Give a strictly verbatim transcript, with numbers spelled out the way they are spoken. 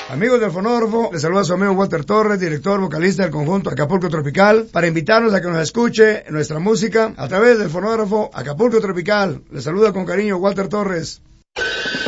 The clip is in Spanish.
Amigos del fonógrafo, les saluda su amigo Walter Torres, director vocalista del conjunto Acapulco Tropical, para invitarnos a que nos escuche nuestra música a través del fonógrafo Acapulco Tropical. Les saluda con cariño Walter Torres.